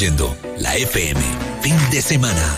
Yendo la FM, fin de semana.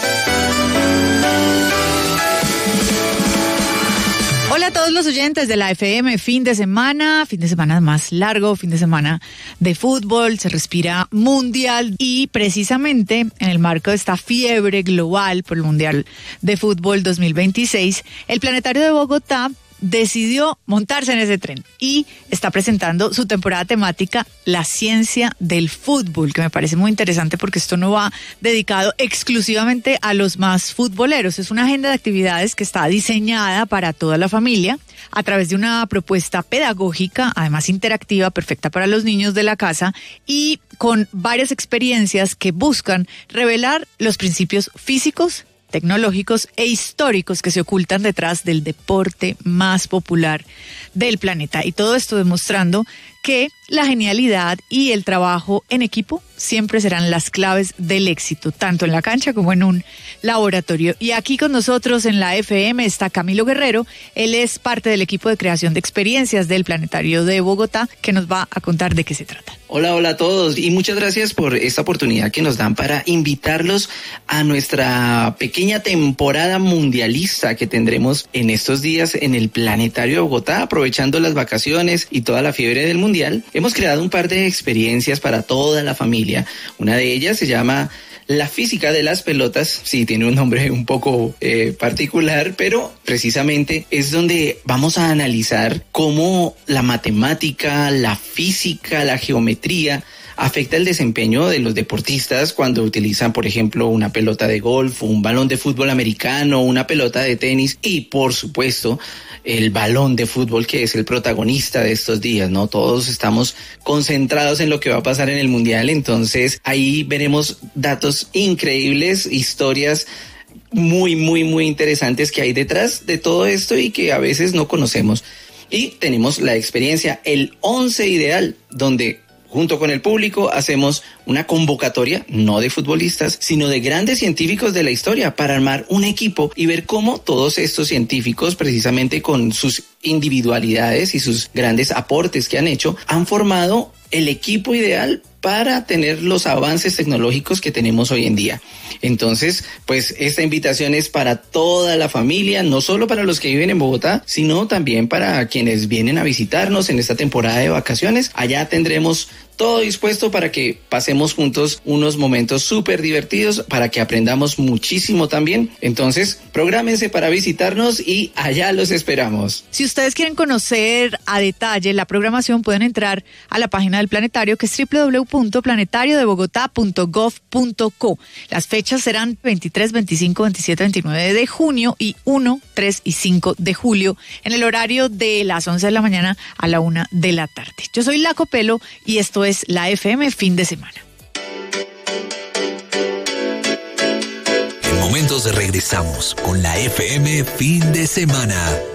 Hola a todos los oyentes de la FM, fin de semana más largo, fin de semana de fútbol, se respira mundial y precisamente en el marco de esta fiebre global por el Mundial de Fútbol 2026, el Planetario de Bogotá decidió montarse en ese tren y está presentando su temporada temática La Ciencia del Fútbol, que me parece muy interesante porque esto no va dedicado exclusivamente a los más futboleros. Es una agenda de actividades que está diseñada para toda la familia a través de una propuesta pedagógica, además interactiva, perfecta para los niños de la casa y con varias experiencias que buscan revelar los principios físicos, tecnológicos e históricos que se ocultan detrás del deporte más popular del planeta. Y todo esto demostrando que la genialidad y el trabajo en equipo siempre serán las claves del éxito, tanto en la cancha como en un laboratorio. Y aquí con nosotros en la FM está Camilo Guerrero. Él es parte del equipo de creación de experiencias del Planetario de Bogotá, que nos va a contar de qué se trata. Hola a todos y muchas gracias por esta oportunidad que nos dan para invitarlos a nuestra pequeña temporada mundialista que tendremos en estos días en el Planetario de Bogotá, aprovechando las vacaciones y toda la fiebre del mundial. Hemos creado un par de experiencias para toda la familia. Una de ellas se llama La Física de las Pelotas. Sí, tiene un nombre un poco particular, pero precisamente es donde vamos a analizar cómo la matemática, la física, la geometría afecta el desempeño de los deportistas cuando utilizan, por ejemplo, una pelota de golf, un balón de fútbol americano, una pelota de tenis y, por supuesto, el balón de fútbol, que es el protagonista de estos días, ¿no? Todos estamos concentrados en lo que va a pasar en el Mundial, entonces ahí veremos datos increíbles, historias muy, muy, muy interesantes que hay detrás de todo esto y que a veces no conocemos. Y tenemos la experiencia, el 11 ideal, donde junto con el público hacemos una convocatoria, no de futbolistas, sino de grandes científicos de la historia para armar un equipo y ver cómo todos estos científicos, precisamente con sus individualidades y sus grandes aportes que han hecho, han formado el equipo ideal para tener los avances tecnológicos que tenemos hoy en día. Entonces, pues esta invitación es para toda la familia, no solo para los que viven en Bogotá, sino también para quienes vienen a visitarnos en esta temporada de vacaciones. Allá tendremos todo dispuesto para que pasemos juntos unos momentos súper divertidos, para que aprendamos muchísimo también. Entonces, prográmense para visitarnos y allá los esperamos. Si ustedes quieren conocer a detalle la programación, pueden entrar a la página del Planetario, que es www.planetariodebogotá.gov.co. Las fechas serán 23, 25, 27, 29 de junio y 1, 3 y 5 de julio en el horario de las 11 de la mañana a la 1 de la tarde. Yo soy Laco Pelo y esto es la FM fin de semana. En momentos regresamos con la FM fin de semana.